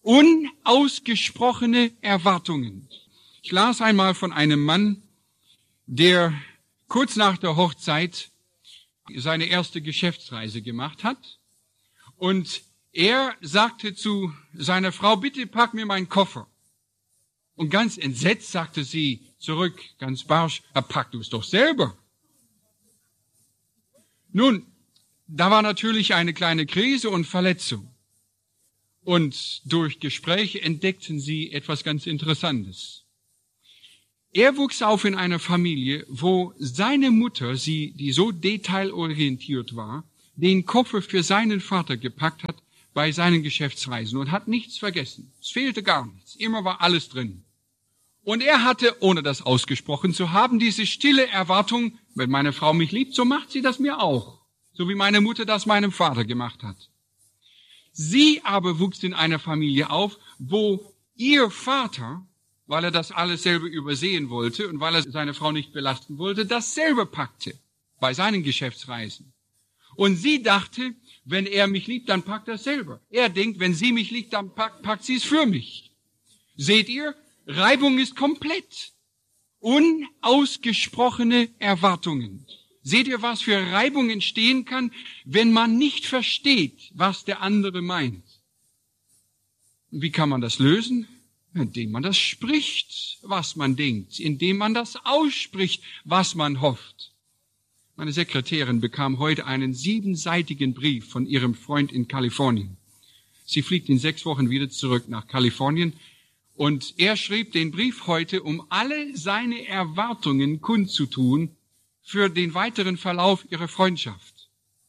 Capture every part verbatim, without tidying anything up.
Unausgesprochene Erwartungen. Ich las einmal von einem Mann, der kurz nach der Hochzeit seine erste Geschäftsreise gemacht hat. Und er sagte zu seiner Frau, bitte pack mir meinen Koffer. Und ganz entsetzt sagte sie zurück, ganz barsch, pack du es doch selber. Nun, da war natürlich eine kleine Krise und Verletzung. Und durch Gespräche entdeckten sie etwas ganz Interessantes. Er wuchs auf in einer Familie, wo seine Mutter, sie, die so detailorientiert war, den Koffer für seinen Vater gepackt hat bei seinen Geschäftsreisen und hat nichts vergessen. Es fehlte gar nichts. Immer war alles drin. Und er hatte, ohne das ausgesprochen zu haben, diese stille Erwartung, wenn meine Frau mich liebt, so macht sie das mir auch. So wie meine Mutter das meinem Vater gemacht hat. Sie aber wuchs in einer Familie auf, wo ihr Vater, weil er das alles selber übersehen wollte und weil er seine Frau nicht belasten wollte, das selber packte bei seinen Geschäftsreisen. Und sie dachte, wenn er mich liebt, dann packt er es selber. Er denkt, wenn sie mich liebt, dann packt, packt sie es für mich. Seht ihr? Reibung ist komplett. Unausgesprochene Erwartungen. Seht ihr, was für Reibung entstehen kann, wenn man nicht versteht, was der andere meint? Und wie kann man das lösen? Indem man das spricht, was man denkt, indem man das ausspricht, was man hofft. Meine Sekretärin bekam heute einen siebenseitigen Brief von ihrem Freund in Kalifornien. Sie fliegt in sechs Wochen wieder zurück nach Kalifornien und er schrieb den Brief heute, um alle seine Erwartungen kundzutun für den weiteren Verlauf ihrer Freundschaft.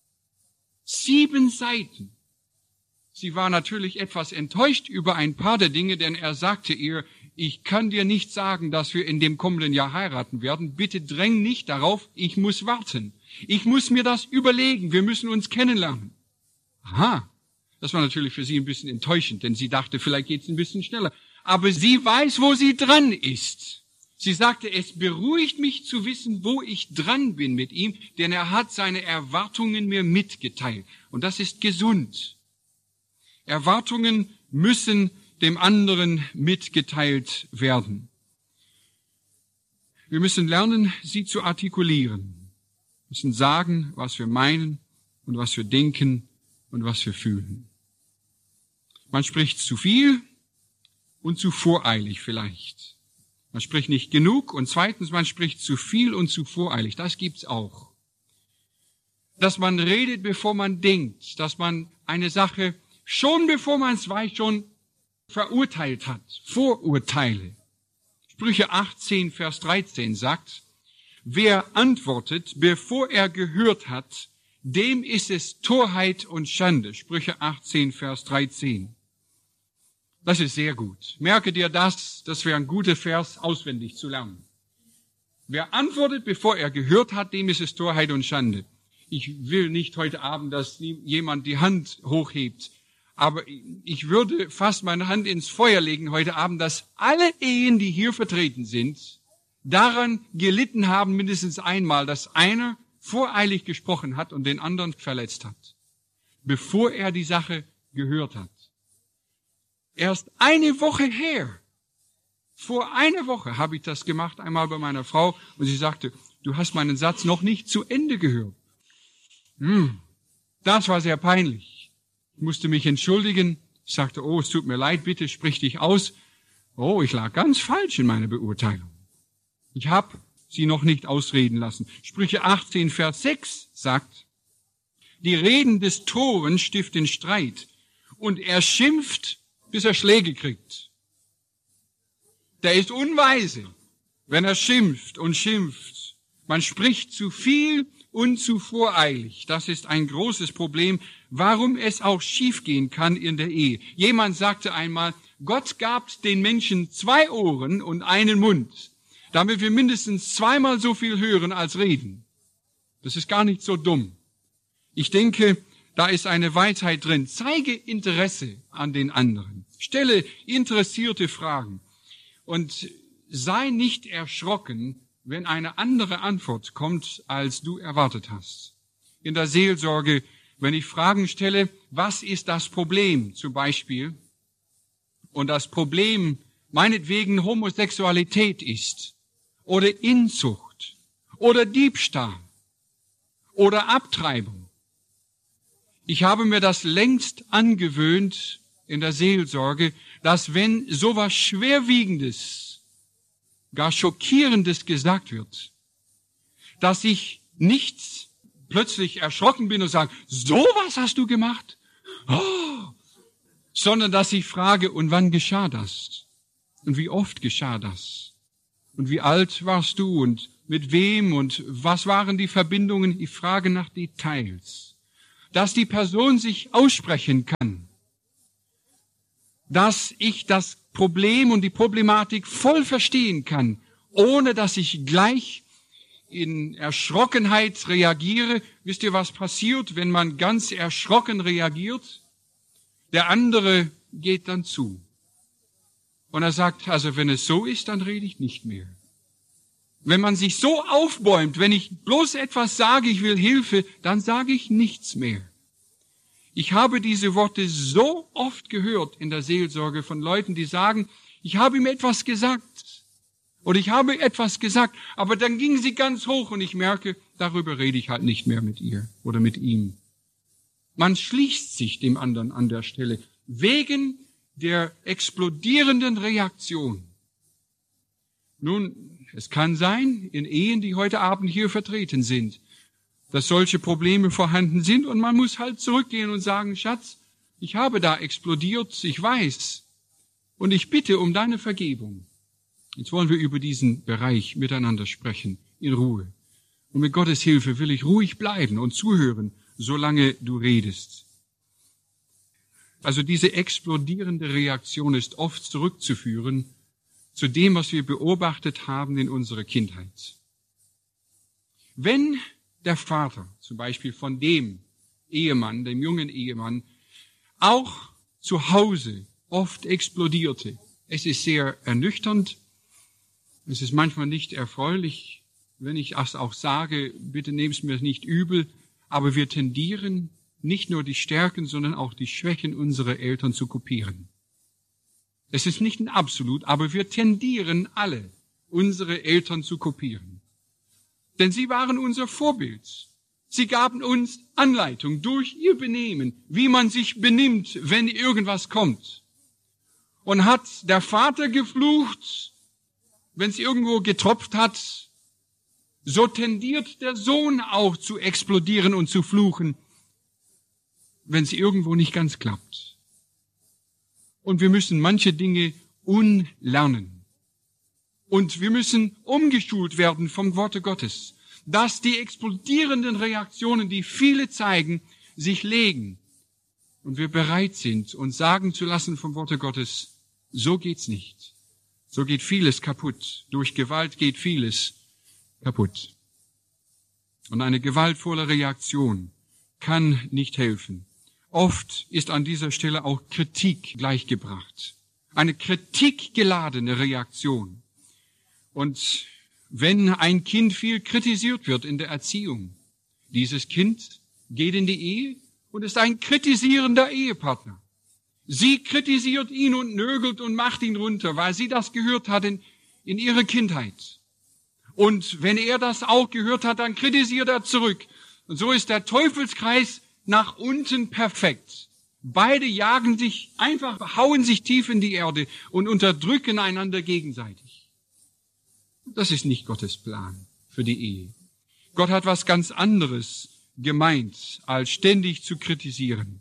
Sieben Seiten. Sie war natürlich etwas enttäuscht über ein paar der Dinge, denn er sagte ihr, ich kann dir nicht sagen, dass wir in dem kommenden Jahr heiraten werden. Bitte dräng nicht darauf, ich muss warten. Ich muss mir das überlegen, wir müssen uns kennenlernen. Aha, das war natürlich für sie ein bisschen enttäuschend, denn sie dachte, vielleicht geht's ein bisschen schneller. Aber sie weiß, wo sie dran ist. Sie sagte, es beruhigt mich zu wissen, wo ich dran bin mit ihm, denn er hat seine Erwartungen mir mitgeteilt. Und das ist gesund. Erwartungen müssen dem anderen mitgeteilt werden. Wir müssen lernen, sie zu artikulieren. Wir müssen sagen, was wir meinen und was wir denken und was wir fühlen. Man spricht zu viel und zu voreilig vielleicht. Man spricht nicht genug und zweitens, man spricht zu viel und zu voreilig. Das gibt's auch. Dass man redet, bevor man denkt, dass man eine Sache schon bevor man es weiß, schon verurteilt hat. Vorurteile. Sprüche achtzehn, Vers dreizehn sagt, wer antwortet, bevor er gehört hat, dem ist es Torheit und Schande. Sprüche achtzehn, Vers dreizehn. Das ist sehr gut. Merke dir das, das wäre ein guter Vers, auswendig zu lernen. Wer antwortet, bevor er gehört hat, dem ist es Torheit und Schande. Ich will nicht heute Abend, dass jemand die Hand hochhebt, aber ich würde fast meine Hand ins Feuer legen heute Abend, dass alle Ehen, die hier vertreten sind, daran gelitten haben, mindestens einmal, dass einer voreilig gesprochen hat und den anderen verletzt hat, bevor er die Sache gehört hat. Erst eine Woche her, vor einer Woche habe ich das gemacht, einmal bei meiner Frau, und sie sagte, du hast meinen Satz noch nicht zu Ende gehört. Hm, das war sehr peinlich. Ich musste mich entschuldigen. Ich sagte, oh, es tut mir leid, bitte sprich dich aus. Oh, ich lag ganz falsch in meiner Beurteilung. Ich habe sie noch nicht ausreden lassen. Sprüche achtzehn, Vers sechs sagt, die Reden des Toren stiften Streit und er schimpft, bis er Schläge kriegt. Der ist unweise, wenn er schimpft und schimpft. Man spricht zu viel und zu voreilig. Das ist ein großes Problem, warum es auch schiefgehen kann in der Ehe. Jemand sagte einmal, Gott gab den Menschen zwei Ohren und einen Mund, damit wir mindestens zweimal so viel hören als reden. Das ist gar nicht so dumm. Ich denke, da ist eine Weisheit drin. Zeige Interesse an den anderen. Stelle interessierte Fragen. Und sei nicht erschrocken, wenn eine andere Antwort kommt, als du erwartet hast. In der Seelsorge, wenn ich Fragen stelle, was ist das Problem zum Beispiel? und das Problem meinetwegen Homosexualität ist oder Inzucht oder Diebstahl oder Abtreibung. Ich habe mir das längst angewöhnt in der Seelsorge, dass wenn sowas Schwerwiegendes, gar Schockierendes gesagt wird, dass ich nicht plötzlich erschrocken bin und sage, sowas hast du gemacht? Oh, sondern dass ich frage, und wann geschah das? Und wie oft geschah das? Und wie alt warst du und mit wem und was waren die Verbindungen? Ich frage nach Details. Dass die Person sich aussprechen kann. Dass ich das Problem und die Problematik voll verstehen kann, ohne dass ich gleich in Erschrockenheit reagiere. Wisst ihr, was passiert, wenn man ganz erschrocken reagiert? Der andere geht dann zu. Und er sagt, also wenn es so ist, dann rede ich nicht mehr. Wenn man sich so aufbäumt, wenn ich bloß etwas sage, ich will Hilfe, dann sage ich nichts mehr. Ich habe diese Worte so oft gehört in der Seelsorge von Leuten, die sagen, ich habe ihm etwas gesagt oder ich habe etwas gesagt, aber dann ging sie ganz hoch und ich merke, darüber rede ich halt nicht mehr mit ihr oder mit ihm. Man schließt sich dem anderen an der Stelle wegen der explodierenden Reaktion. Nun, es kann sein, in Ehen, die heute Abend hier vertreten sind, dass solche Probleme vorhanden sind und man muss halt zurückgehen und sagen, Schatz, ich habe da explodiert, ich weiß und ich bitte um deine Vergebung. Jetzt wollen wir über diesen Bereich miteinander sprechen, in Ruhe. Und mit Gottes Hilfe will ich ruhig bleiben und zuhören, solange du redest. Also diese explodierende Reaktion ist oft zurückzuführen zu dem, was wir beobachtet haben in unserer Kindheit. Wenn der Vater, zum Beispiel von dem Ehemann, dem jungen Ehemann, auch zu Hause oft explodierte. Es ist sehr ernüchternd, es ist manchmal nicht erfreulich, wenn ich das auch sage, bitte nehmt es mir nicht übel, aber wir tendieren nicht nur die Stärken, sondern auch die Schwächen unserer Eltern zu kopieren. Es ist nicht ein Absolut, aber wir tendieren alle, unsere Eltern zu kopieren. Denn sie waren unser Vorbild. Sie gaben uns Anleitung durch ihr Benehmen, wie man sich benimmt, wenn irgendwas kommt. Und hat der Vater geflucht, wenn es irgendwo getropft hat, so tendiert der Sohn auch zu explodieren und zu fluchen, wenn es irgendwo nicht ganz klappt. Und wir müssen manche Dinge unlernen. Und wir müssen umgeschult werden vom Worte Gottes, dass die explodierenden Reaktionen, die viele zeigen, sich legen. Und wir bereit sind, uns sagen zu lassen vom Worte Gottes, so geht's nicht. So geht vieles kaputt. Durch Gewalt geht vieles kaputt. Und eine gewaltvolle Reaktion kann nicht helfen. Oft ist an dieser Stelle auch Kritik gleichgebracht. Eine kritikgeladene Reaktion. Und wenn ein Kind viel kritisiert wird in der Erziehung, dieses Kind geht in die Ehe und ist ein kritisierender Ehepartner. Sie kritisiert ihn und nörgelt und macht ihn runter, weil sie das gehört hat in, in ihrer Kindheit. Und wenn er das auch gehört hat, dann kritisiert er zurück. Und so ist der Teufelskreis nach unten perfekt. Beide jagen sich einfach, hauen sich tief in die Erde und unterdrücken einander gegenseitig. Das ist nicht Gottes Plan für die Ehe. Gott hat was ganz anderes gemeint, als ständig zu kritisieren.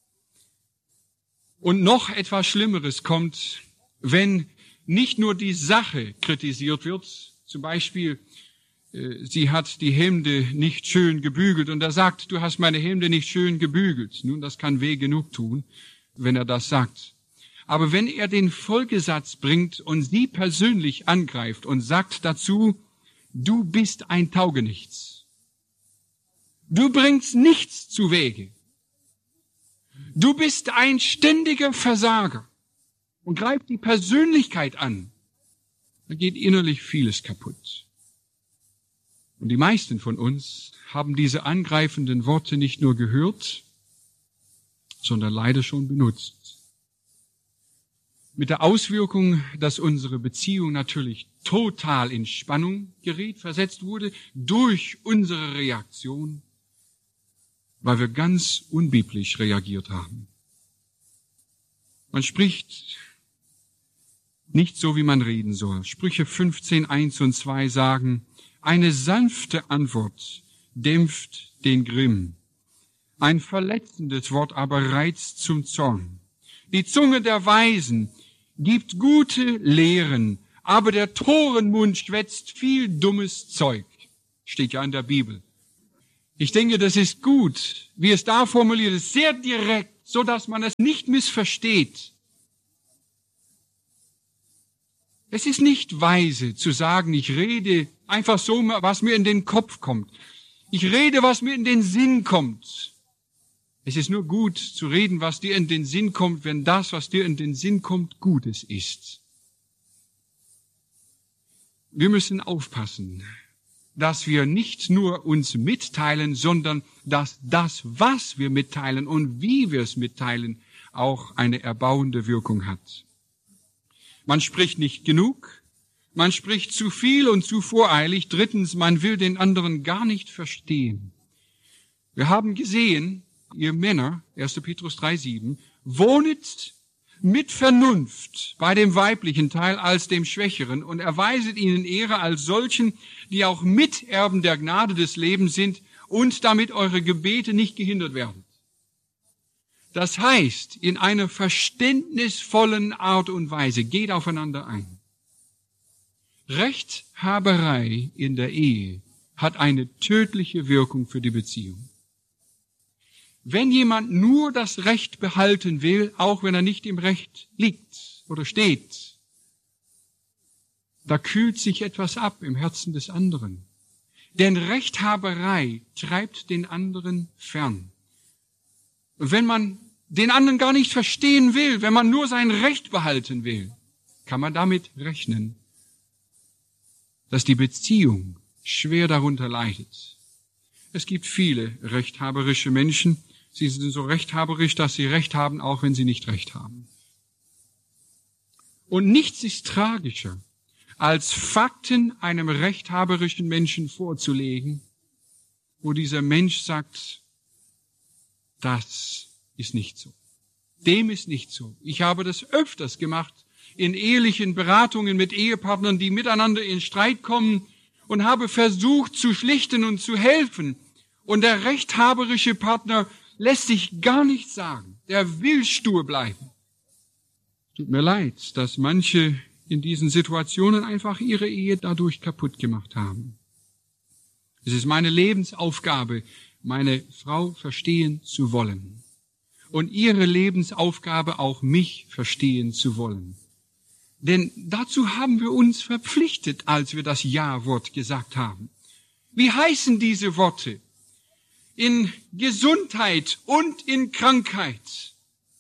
Und noch etwas Schlimmeres kommt, wenn nicht nur die Sache kritisiert wird, zum Beispiel, äh, sie hat die Hemde nicht schön gebügelt und er sagt, du hast meine Hemde nicht schön gebügelt. Nun, das kann weh genug tun, wenn er das sagt. Aber wenn er den Folgesatz bringt und sie persönlich angreift und sagt dazu, du bist ein Taugenichts. Du bringst nichts zu Wege. Du bist ein ständiger Versager und greift die Persönlichkeit an. Da geht innerlich vieles kaputt. Und die meisten von uns haben diese angreifenden Worte nicht nur gehört, sondern leider schon benutzt. Mit der Auswirkung, dass unsere Beziehung natürlich total in Spannung geriet, versetzt wurde durch unsere Reaktion, weil wir ganz unbiblisch reagiert haben. Man spricht nicht so, wie man reden soll. Sprüche fünfzehn, eins und zwei sagen, eine sanfte Antwort dämpft den Grimm. Ein verletzendes Wort aber reizt zum Zorn. Die Zunge der Weisen gibt gute Lehren, aber der toren Mund schwätzt viel dummes Zeug. Steht ja in der Bibel. Ich denke, das ist gut, wie es da formuliert ist, sehr direkt, so dass man es nicht missversteht. Es ist nicht weise zu sagen, ich rede einfach so, was mir in den Kopf kommt. Ich rede, was mir in den Sinn kommt. Es ist nur gut zu reden, was dir in den Sinn kommt, wenn das, was dir in den Sinn kommt, Gutes ist. Wir müssen aufpassen, dass wir nicht nur uns mitteilen, sondern dass das, was wir mitteilen und wie wir es mitteilen, auch eine erbauende Wirkung hat. Man spricht nicht genug, man spricht zu viel und zu voreilig. Drittens, man will den anderen gar nicht verstehen. Wir haben gesehen, ihr Männer, erster Petrus drei, sieben, wohnet mit Vernunft bei dem weiblichen Teil als dem Schwächeren und erweiset ihnen Ehre als solchen, die auch Miterben der Gnade des Lebens sind und damit eure Gebete nicht gehindert werden. Das heißt, in einer verständnisvollen Art und Weise geht aufeinander ein. Rechthaberei in der Ehe hat eine tödliche Wirkung für die Beziehung. Wenn jemand nur das Recht behalten will, auch wenn er nicht im Recht liegt oder steht, da kühlt sich etwas ab im Herzen des anderen. Denn Rechthaberei treibt den anderen fern. Und wenn man den anderen gar nicht verstehen will, wenn man nur sein Recht behalten will, kann man damit rechnen, dass die Beziehung schwer darunter leidet. Es gibt viele rechthaberische Menschen. Sie sind so rechthaberisch, dass sie Recht haben, auch wenn sie nicht Recht haben. Und nichts ist tragischer, als Fakten einem rechthaberischen Menschen vorzulegen, wo dieser Mensch sagt, das ist nicht so. Dem ist nicht so. Ich habe das öfters gemacht in ehelichen Beratungen mit Ehepartnern, die miteinander in Streit kommen, und habe versucht zu schlichten und zu helfen. Und der rechthaberische Partner lässt sich gar nichts sagen. Der will stur bleiben. Tut mir leid, dass manche in diesen Situationen einfach ihre Ehe dadurch kaputt gemacht haben. Es ist meine Lebensaufgabe, meine Frau verstehen zu wollen. Und ihre Lebensaufgabe auch mich verstehen zu wollen. Denn dazu haben wir uns verpflichtet, als wir das Ja-Wort gesagt haben. Wie heißen diese Worte? In Gesundheit und in Krankheit,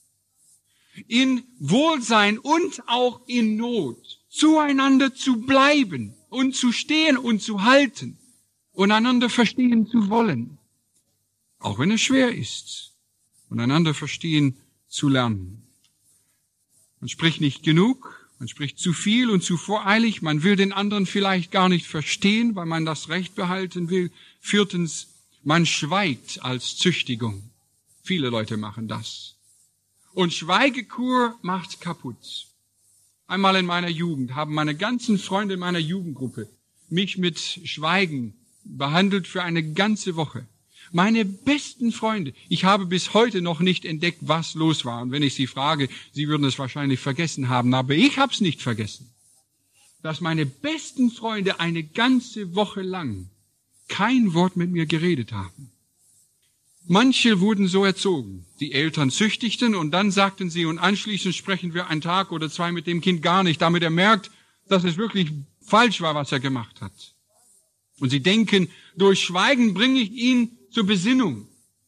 in Wohlsein und auch in Not, zueinander zu bleiben und zu stehen und zu halten und einander verstehen zu wollen, auch wenn es schwer ist, und einander verstehen zu lernen. Man spricht nicht genug, man spricht zu viel und zu voreilig, man will den anderen vielleicht gar nicht verstehen, weil man das Recht behalten will. Viertens, man schweigt als Züchtigung. Viele Leute machen das. Und Schweigekur macht kaputt. Einmal in meiner Jugend haben meine ganzen Freunde in meiner Jugendgruppe mich mit Schweigen behandelt für eine ganze Woche. Meine besten Freunde, ich habe bis heute noch nicht entdeckt, was los war. Und wenn ich sie frage, sie würden es wahrscheinlich vergessen haben, aber ich habe es nicht vergessen. Dass meine besten Freunde eine ganze Woche lang kein Wort mit mir geredet haben. Manche wurden so erzogen. Die Eltern züchtigten und dann sagten sie, und anschließend sprechen wir einen Tag oder zwei mit dem Kind gar nicht, damit er merkt, dass es wirklich falsch war, was er gemacht hat. Und sie denken, durch Schweigen bringe ich ihn zur Besinnung.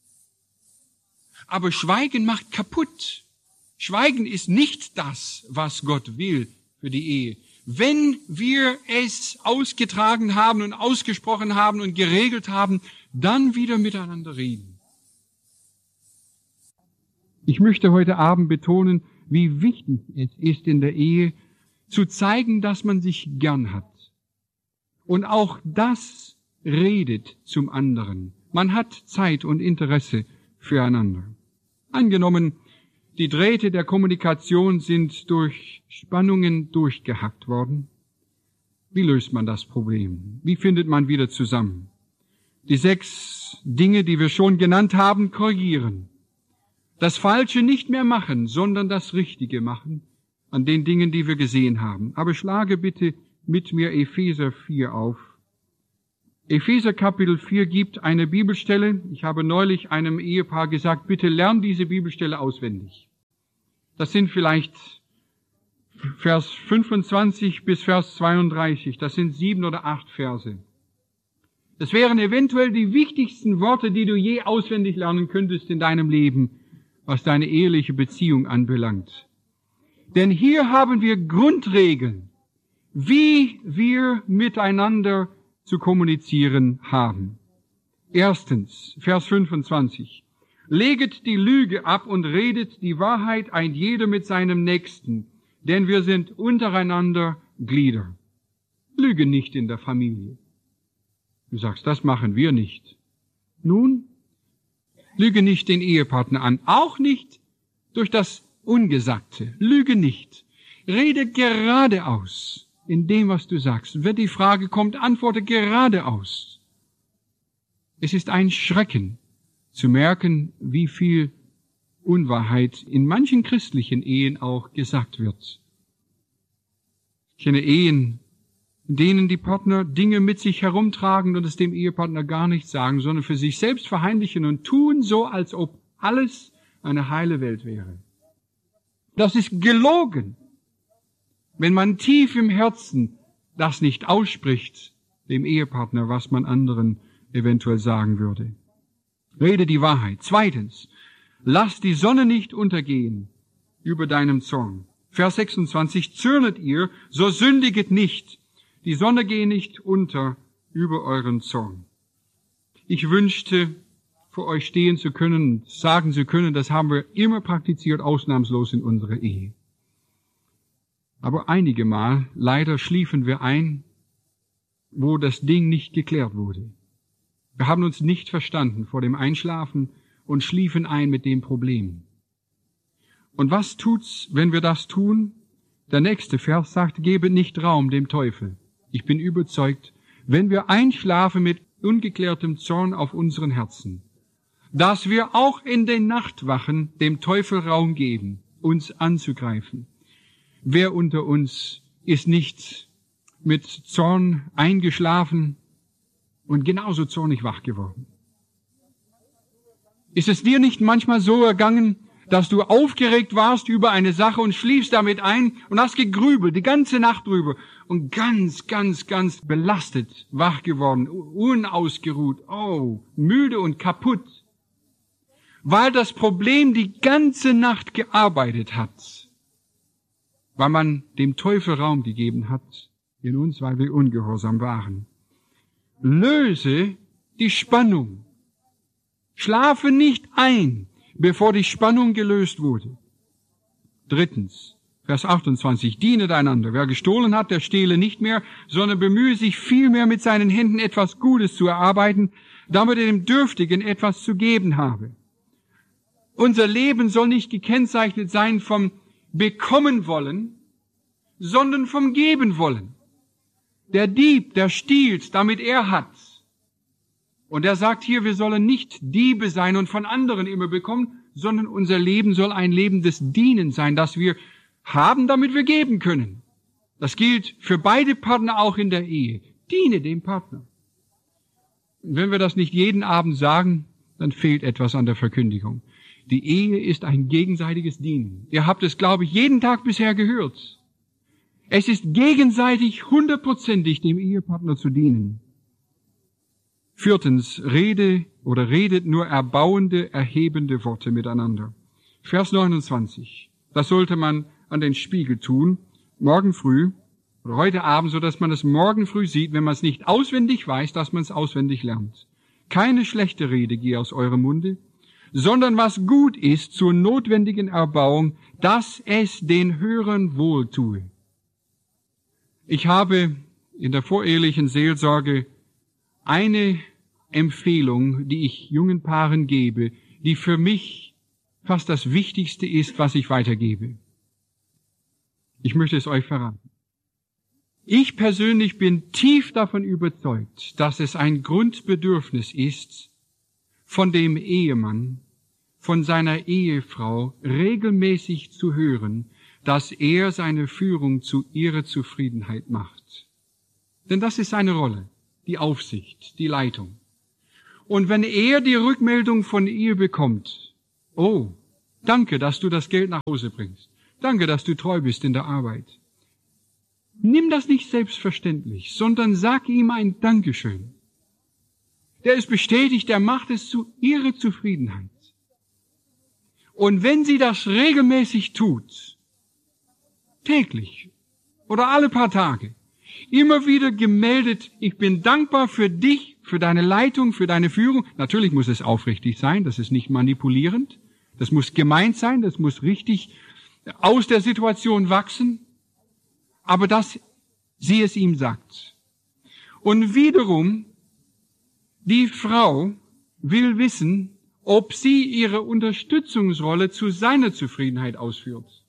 Aber Schweigen macht kaputt. Schweigen ist nicht das, was Gott will für die Ehe. Wenn wir es ausgetragen haben und ausgesprochen haben und geregelt haben, dann wieder miteinander reden. Ich möchte heute Abend betonen, wie wichtig es ist in der Ehe, zu zeigen, dass man sich gern hat. Und auch das redet zum anderen. Man hat Zeit und Interesse füreinander. Angenommen, die Drähte der Kommunikation sind durch Spannungen durchgehackt worden. Wie löst man das Problem? Wie findet man wieder zusammen? Die sechs Dinge, die wir schon genannt haben, korrigieren. Das Falsche nicht mehr machen, sondern das Richtige machen an den Dingen, die wir gesehen haben. Aber schlage bitte mit mir Epheser vier auf. Epheser Kapitel vier gibt eine Bibelstelle. Ich habe neulich einem Ehepaar gesagt, bitte lern diese Bibelstelle auswendig. Das sind vielleicht Vers fünfundzwanzig bis Vers zweiunddreißig. Das sind sieben oder acht Verse. Das wären eventuell die wichtigsten Worte, die du je auswendig lernen könntest in deinem Leben, was deine eheliche Beziehung anbelangt. Denn hier haben wir Grundregeln, wie wir miteinander zu kommunizieren haben. Erstens, Vers fünfundzwanzig. Leget die Lüge ab und redet die Wahrheit ein jeder mit seinem Nächsten, denn wir sind untereinander Glieder. Lüge nicht in der Familie. Du sagst, das machen wir nicht. Nun, lüge nicht den Ehepartner an, auch nicht durch das Ungesagte. Lüge nicht. Rede geradeaus in dem, was du sagst. Wenn die Frage kommt, antworte geradeaus. Es ist ein Schrecken zu merken, wie viel Unwahrheit in manchen christlichen Ehen auch gesagt wird. Ich kenne Ehen, in denen die Partner Dinge mit sich herumtragen und es dem Ehepartner gar nicht sagen, sondern für sich selbst verheimlichen und tun so, als ob alles eine heile Welt wäre. Das ist gelogen, wenn man tief im Herzen das nicht ausspricht, dem Ehepartner, was man anderen eventuell sagen würde. Rede die Wahrheit. Zweitens, lass die Sonne nicht untergehen über deinem Zorn. Vers sechsundzwanzig, zürnet ihr, so sündiget nicht. Die Sonne gehe nicht unter über euren Zorn. Ich wünschte, vor euch stehen zu können, sagen zu können, das haben wir immer praktiziert, ausnahmslos in unserer Ehe. Aber einige Mal, leider schliefen wir ein, wo das Ding nicht geklärt wurde. Wir haben uns nicht verstanden vor dem Einschlafen und schliefen ein mit dem Problem. Und was tut's, wenn wir das tun? Der nächste Vers sagt, gebe nicht Raum dem Teufel. Ich bin überzeugt, wenn wir einschlafen mit ungeklärtem Zorn auf unseren Herzen, dass wir auch in den Nachtwachen dem Teufel Raum geben, uns anzugreifen. Wer unter uns ist nicht mit Zorn eingeschlafen und genauso zornig wach geworden? Ist es dir nicht manchmal so ergangen, dass du aufgeregt warst über eine Sache und schliefst damit ein und hast gegrübelt, die ganze Nacht drüber und ganz, ganz, ganz belastet wach geworden, unausgeruht, oh, müde und kaputt, weil das Problem die ganze Nacht gearbeitet hat, weil man dem Teufel Raum gegeben hat in uns, weil wir ungehorsam waren. Löse die Spannung. Schlafe nicht ein, bevor die Spannung gelöst wurde. Drittens, Vers achtundzwanzig, dienet einander. Wer gestohlen hat, der stehle nicht mehr, sondern bemühe sich vielmehr mit seinen Händen etwas Gutes zu erarbeiten, damit er dem Dürftigen etwas zu geben habe. Unser Leben soll nicht gekennzeichnet sein vom Bekommen wollen, sondern vom Geben wollen. Der Dieb, der stiehlt, damit er hat. Und er sagt hier, wir sollen nicht Diebe sein und von anderen immer bekommen, sondern unser Leben soll ein Leben des Dienens sein, das wir haben, damit wir geben können. Das gilt für beide Partner auch in der Ehe. Diene dem Partner. Und wenn wir das nicht jeden Abend sagen, dann fehlt etwas an der Verkündigung. Die Ehe ist ein gegenseitiges Dienen. Ihr habt es, glaube ich, jeden Tag bisher gehört. Es ist gegenseitig hundertprozentig dem Ehepartner zu dienen. Viertens, rede oder redet nur erbauende, erhebende Worte miteinander. Vers neunundzwanzig. Das sollte man an den Spiegel tun, morgen früh oder heute Abend, so dass man es morgen früh sieht, wenn man es nicht auswendig weiß, dass man es auswendig lernt. Keine schlechte Rede gehe aus eurem Munde, sondern was gut ist zur notwendigen Erbauung, dass es den Hörern wohltue. Ich habe in der vorehelichen Seelsorge eine Empfehlung, die ich jungen Paaren gebe, die für mich fast das Wichtigste ist, was ich weitergebe. Ich möchte es euch verraten. Ich persönlich bin tief davon überzeugt, dass es ein Grundbedürfnis ist, von dem Ehemann, von seiner Ehefrau regelmäßig zu hören, dass er seine Führung zu ihrer Zufriedenheit macht. Denn das ist seine Rolle, die Aufsicht, die Leitung. Und wenn er die Rückmeldung von ihr bekommt, oh, danke, dass du das Geld nach Hause bringst, danke, dass du treu bist in der Arbeit, nimm das nicht selbstverständlich, sondern sag ihm ein Dankeschön. Der ist bestätigt, der macht es zu ihrer Zufriedenheit. Und wenn sie das regelmäßig tut, täglich oder alle paar Tage, immer wieder gemeldet, ich bin dankbar für dich, für deine Leitung, für deine Führung. Natürlich muss es aufrichtig sein, das ist nicht manipulierend, das muss gemeint sein, das muss richtig aus der Situation wachsen, aber dass sie es ihm sagt. Und wiederum, die Frau will wissen, ob sie ihre Unterstützungsrolle zu seiner Zufriedenheit ausführt.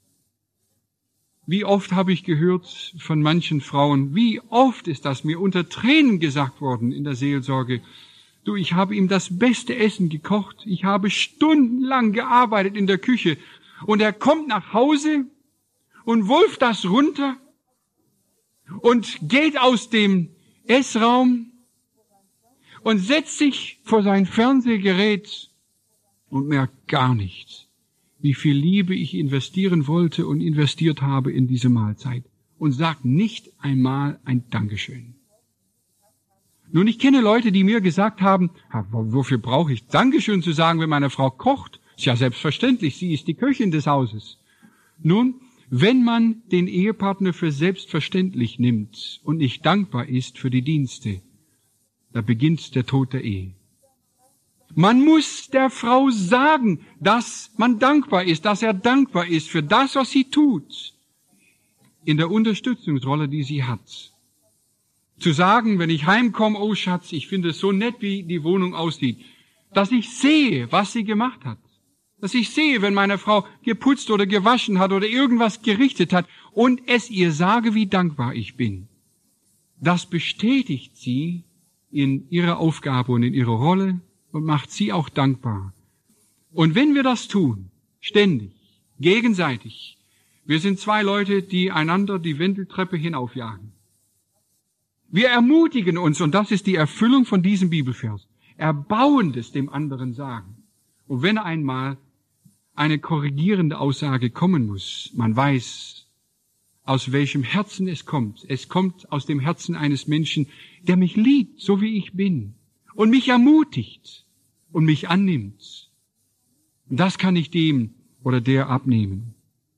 Wie oft habe ich gehört von manchen Frauen, wie oft ist das mir unter Tränen gesagt worden in der Seelsorge, du, ich habe ihm das beste Essen gekocht, ich habe stundenlang gearbeitet in der Küche und er kommt nach Hause und wulft das runter und geht aus dem Essraum und setzt sich vor sein Fernsehgerät und merkt gar nichts, wie viel Liebe ich investieren wollte und investiert habe in diese Mahlzeit und sagt nicht einmal ein Dankeschön. Nun, ich kenne Leute, die mir gesagt haben, wofür brauche ich Dankeschön zu sagen, wenn meine Frau kocht? Ist ja selbstverständlich, sie ist die Köchin des Hauses. Nun, wenn man den Ehepartner für selbstverständlich nimmt und nicht dankbar ist für die Dienste, da beginnt der Tod der Ehe. Man muss der Frau sagen, dass man dankbar ist, dass er dankbar ist für das, was sie tut, in der Unterstützungsrolle, die sie hat. Zu sagen, wenn ich heimkomme, oh Schatz, ich finde es so nett, wie die Wohnung aussieht, dass ich sehe, was sie gemacht hat. Dass ich sehe, wenn meine Frau geputzt oder gewaschen hat oder irgendwas gerichtet hat und es ihr sage, wie dankbar ich bin. Das bestätigt sie in ihrer Aufgabe und in ihrer Rolle und macht sie auch dankbar. Und wenn wir das tun, ständig, gegenseitig, wir sind zwei Leute, die einander die Wendeltreppe hinaufjagen. Wir ermutigen uns, und das ist die Erfüllung von diesem Bibelvers, Erbauendes dem anderen sagen. Und wenn einmal eine korrigierende Aussage kommen muss, man weiß, aus welchem Herzen es kommt. Es kommt aus dem Herzen eines Menschen, der mich liebt, so wie ich bin, und mich ermutigt und mich annimmt. Und das kann ich dem oder der abnehmen.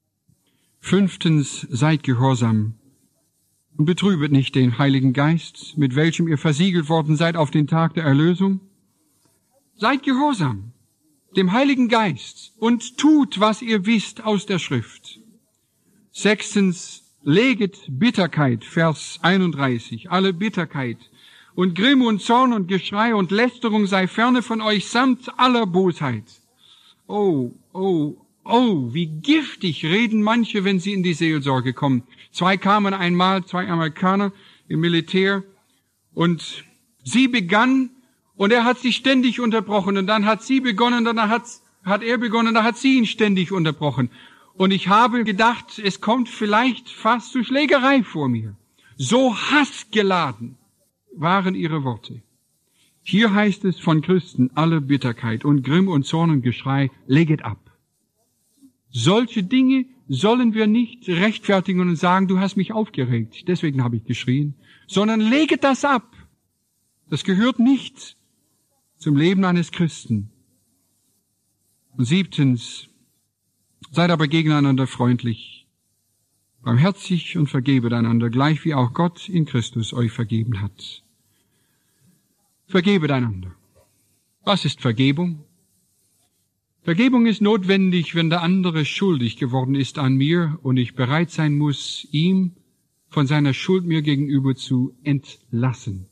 Fünftens, seid gehorsam und betrübet nicht den Heiligen Geist, mit welchem ihr versiegelt worden seid auf den Tag der Erlösung. Seid gehorsam dem Heiligen Geist und tut, was ihr wisst aus der Schrift. Sechstens, leget Bitterkeit, Vers einunddreißig, alle Bitterkeit und Grimm und Zorn und Geschrei und Lästerung sei ferne von euch samt aller Bosheit. Oh, oh, oh, wie giftig reden manche, wenn sie in die Seelsorge kommen. Zwei kamen einmal, zwei Amerikaner im Militär und sie begann und er hat sie ständig unterbrochen und dann hat sie begonnen, dann hat, hat er begonnen, dann hat sie ihn ständig unterbrochen. Und ich habe gedacht, es kommt vielleicht fast zu Schlägerei vor mir. So hassgeladen waren ihre Worte. Hier heißt es von Christen, alle Bitterkeit und Grimm und Zorn und Geschrei, leget ab. Solche Dinge sollen wir nicht rechtfertigen und sagen, du hast mich aufgeregt, deswegen habe ich geschrien, sondern leget das ab. Das gehört nicht zum Leben eines Christen. Und siebtens, seid aber gegeneinander freundlich, barmherzig und vergebet einander, gleich wie auch Gott in Christus euch vergeben hat. Vergebet einander. Was ist Vergebung? Vergebung ist notwendig, wenn der andere schuldig geworden ist an mir und ich bereit sein muss, ihm von seiner Schuld mir gegenüber zu entlassen.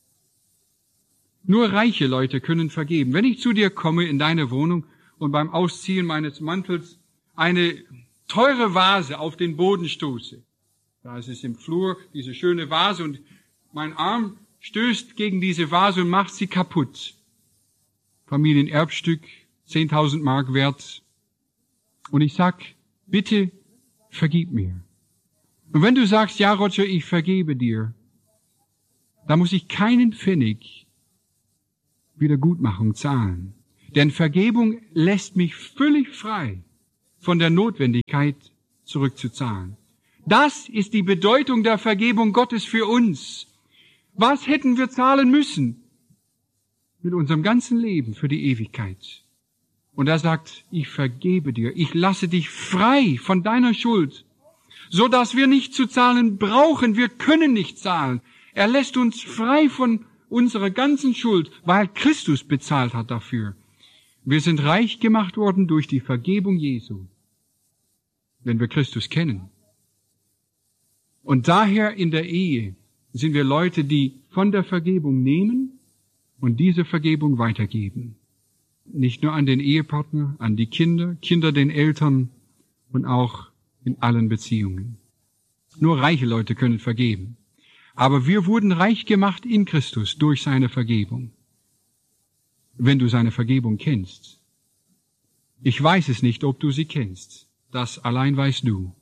Nur reiche Leute können vergeben. Wenn ich zu dir komme in deine Wohnung und beim Ausziehen meines Mantels eine teure Vase auf den Boden stoße, da ist es im Flur, diese schöne Vase, und mein Arm stößt gegen diese Vase und macht sie kaputt. Familienerbstück, zehntausend Mark wert. Und ich sag, bitte vergib mir. Und wenn du sagst, ja Roger, ich vergebe dir, dann muss ich keinen Pfennig Wiedergutmachung zahlen. Denn Vergebung lässt mich völlig frei von der Notwendigkeit zurückzuzahlen. Das ist die Bedeutung der Vergebung Gottes für uns. Was hätten wir zahlen müssen? Mit unserem ganzen Leben für die Ewigkeit. Und er sagt, ich vergebe dir, ich lasse dich frei von deiner Schuld, so dass wir nicht zu zahlen brauchen, wir können nicht zahlen. Er lässt uns frei von unserer ganzen Schuld, weil Christus bezahlt hat dafür. Wir sind reich gemacht worden durch die Vergebung Jesu, wenn wir Christus kennen. Und daher in der Ehe sind wir Leute, die von der Vergebung nehmen und diese Vergebung weitergeben. Nicht nur an den Ehepartner, an die Kinder, Kinder den Eltern und auch in allen Beziehungen. Nur reiche Leute können vergeben. Aber wir wurden reich gemacht in Christus durch seine Vergebung. Wenn du seine Vergebung kennst. Ich weiß es nicht, ob du sie kennst. Das allein weißt du.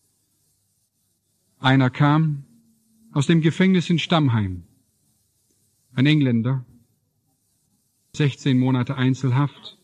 Einer kam aus dem Gefängnis in Stammheim. Ein Engländer. sechzehn Monate Einzelhaft.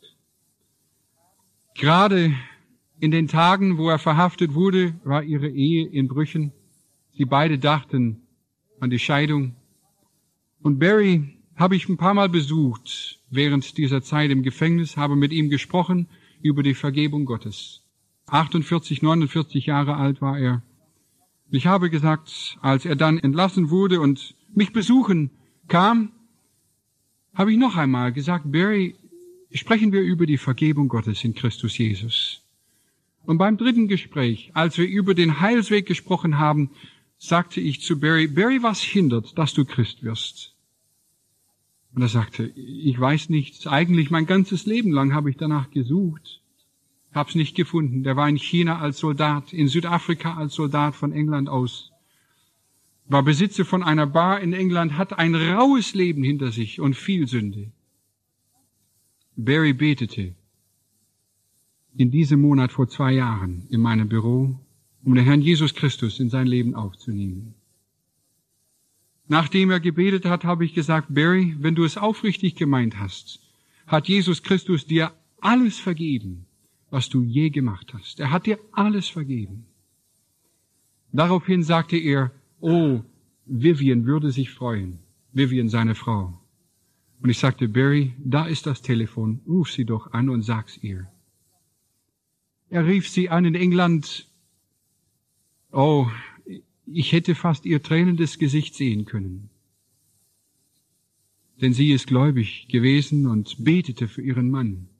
Gerade in den Tagen, wo er verhaftet wurde, war ihre Ehe in Brüchen. Sie beide dachten an die Scheidung. Und Barry habe ich ein paar Mal besucht während dieser Zeit im Gefängnis, habe mit ihm gesprochen über die Vergebung Gottes. achtundvierzig, neunundvierzig Jahre alt war er. Ich habe gesagt, als er dann entlassen wurde und mich besuchen kam, habe ich noch einmal gesagt, Barry, sprechen wir über die Vergebung Gottes in Christus Jesus. Und beim dritten Gespräch, als wir über den Heilsweg gesprochen haben, sagte ich zu Barry, Barry, was hindert, dass du Christ wirst? Und er sagte, ich weiß nichts. Eigentlich mein ganzes Leben lang habe ich danach gesucht. Hab's nicht gefunden. Der war in China als Soldat, in Südafrika als Soldat von England aus. War Besitzer von einer Bar in England, hat ein raues Leben hinter sich und viel Sünde. Barry betete in diesem Monat vor zwei Jahren in meinem Büro, um den Herrn Jesus Christus in sein Leben aufzunehmen. Nachdem er gebetet hat, habe ich gesagt, Barry, wenn du es aufrichtig gemeint hast, hat Jesus Christus dir alles vergeben, was du je gemacht hast. Er hat dir alles vergeben. Daraufhin sagte er, oh, Vivian würde sich freuen. Vivian, seine Frau. Und ich sagte, Barry, da ist das Telefon, ruf sie doch an und sag's ihr. Er rief sie an in England. Oh, ich hätte fast ihr tränendes Gesicht sehen können. Denn sie ist gläubig gewesen und betete für ihren Mann.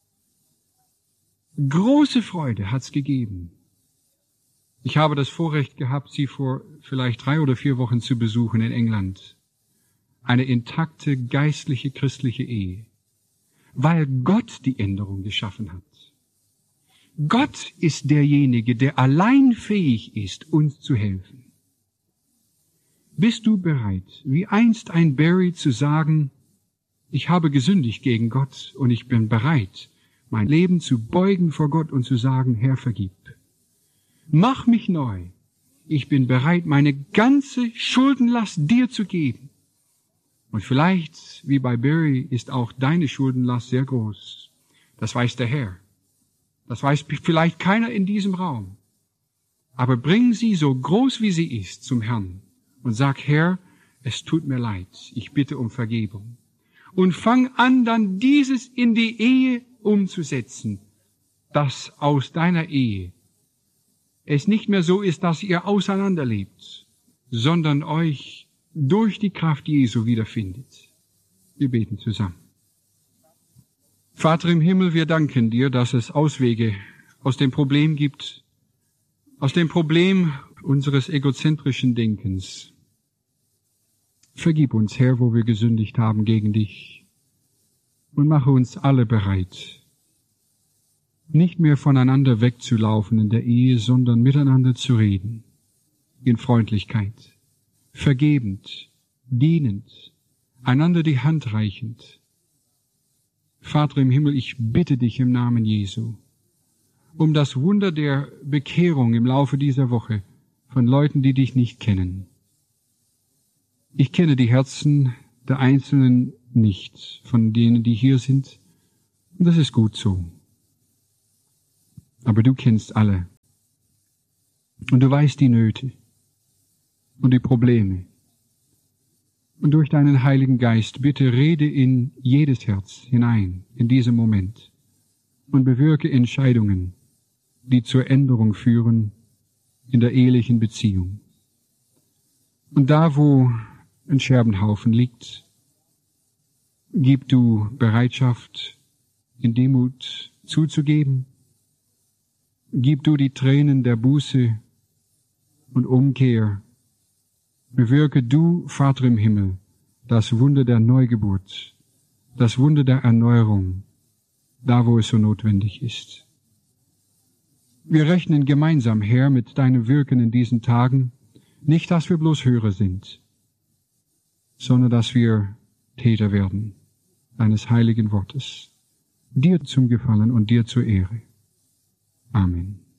Große Freude hat's gegeben. Ich habe das Vorrecht gehabt, sie vor vielleicht drei oder vier Wochen zu besuchen in England. Eine intakte, geistliche, christliche Ehe. Weil Gott die Änderung geschaffen hat. Gott ist derjenige, der allein fähig ist, uns zu helfen. Bist du bereit, wie einst ein Barry zu sagen, ich habe gesündigt gegen Gott und ich bin bereit, mein Leben zu beugen vor Gott und zu sagen, Herr, vergib. Mach mich neu. Ich bin bereit, meine ganze Schuldenlast dir zu geben. Und vielleicht, wie bei Barry, ist auch deine Schuldenlast sehr groß. Das weiß der Herr. Das weiß vielleicht keiner in diesem Raum. Aber bring sie so groß wie sie ist zum Herrn und sag, Herr, es tut mir leid, ich bitte um Vergebung. Und fang an, dann dieses in die Ehe umzusetzen, dass aus deiner Ehe es nicht mehr so ist, dass ihr auseinanderlebt, sondern euch durch die Kraft Jesu wiederfindet. Wir beten zusammen. Vater im Himmel, wir danken dir, dass es Auswege aus dem Problem gibt, aus dem Problem unseres egozentrischen Denkens. Vergib uns, Herr, wo wir gesündigt haben gegen dich, und mache uns alle bereit, nicht mehr voneinander wegzulaufen in der Ehe, sondern miteinander zu reden, in Freundlichkeit, vergebend, dienend, einander die Hand reichend. Vater im Himmel, ich bitte dich im Namen Jesu um das Wunder der Bekehrung im Laufe dieser Woche von Leuten, die dich nicht kennen. Ich kenne die Herzen der Einzelnen nicht, von denen, die hier sind, und das ist gut so. Aber du kennst alle. Und du weißt die Nöte und die Probleme. Und durch deinen Heiligen Geist bitte rede in jedes Herz hinein, in diesem Moment, und bewirke Entscheidungen, die zur Änderung führen in der ehelichen Beziehung. Und da, wo ein Scherbenhaufen liegt, gib du Bereitschaft, in Demut zuzugeben. Gib du die Tränen der Buße und Umkehr. Bewirke du, Vater im Himmel, das Wunder der Neugeburt, das Wunder der Erneuerung, da wo es so notwendig ist. Wir rechnen gemeinsam, Herr, mit deinem Wirken in diesen Tagen, nicht, dass wir bloß Hörer sind, sondern dass wir Täter werden deines heiligen Wortes, dir zum Gefallen und dir zur Ehre. Amen.